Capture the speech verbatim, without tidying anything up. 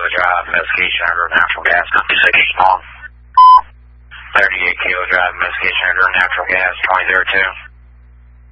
Kilo Drive, investigation under natural gas. Copy six, long. thirty-eight Kilo Drive, investigation under natural gas, twenty zero two.